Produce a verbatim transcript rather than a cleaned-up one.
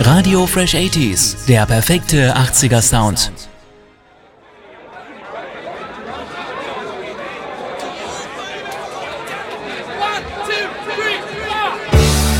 Radio Fresh achtziger, der perfekte achtziger Sound. One, two, three.